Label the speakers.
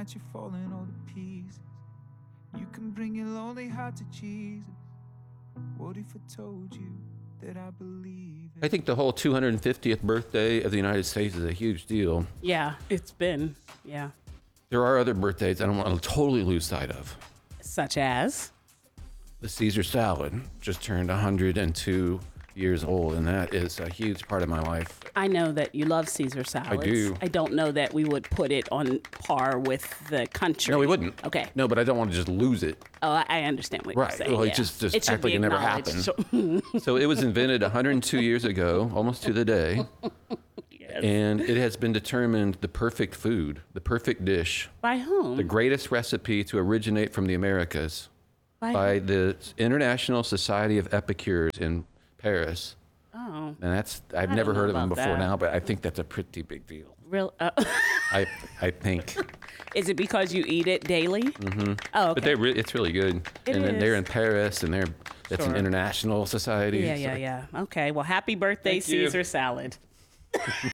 Speaker 1: that you're falling all to pieces. You can bring your lonely heart to Jesus. What if I told you that I believe it?
Speaker 2: I think the whole 250th birthday of the United States is a huge deal.
Speaker 3: Yeah, it's been, yeah.
Speaker 2: There are other birthdays I don't want to totally lose sight of.
Speaker 3: Such as?
Speaker 2: The Caesar salad just turned 102 years old, and that is a huge part of my life.
Speaker 3: I know that you love Caesar salads.
Speaker 2: I do.
Speaker 3: I don't know that we would put it on par with the country.
Speaker 2: No, we wouldn't.
Speaker 3: Okay.
Speaker 2: No, but I don't want to just lose it.
Speaker 3: Oh, I understand what you're saying.
Speaker 2: Well,
Speaker 3: yeah.
Speaker 2: just
Speaker 3: It should
Speaker 2: act like
Speaker 3: be
Speaker 2: it never
Speaker 3: acknowledged.
Speaker 2: happened. So it was invented 102 years ago, almost to the day.
Speaker 3: Yes.
Speaker 2: And it has been determined the perfect food, the perfect dish,
Speaker 3: By whom?
Speaker 2: the greatest recipe to originate from the Americas by the International Society of Epicures in Paris.
Speaker 3: Oh.
Speaker 2: And I've
Speaker 3: I
Speaker 2: never
Speaker 3: don't know
Speaker 2: heard of them
Speaker 3: about
Speaker 2: before
Speaker 3: that.
Speaker 2: now, but I think that's a pretty big deal.
Speaker 3: Real?
Speaker 2: I think.
Speaker 3: Is it because you eat it daily? Mm-hmm. Oh, okay.
Speaker 2: But it's really good.
Speaker 3: It
Speaker 2: and then they're
Speaker 3: is.
Speaker 2: in Paris, and that's an
Speaker 3: Sure.
Speaker 2: international society.
Speaker 3: Yeah. Okay. Well, happy birthday,
Speaker 2: Thank you.
Speaker 3: Caesar salad.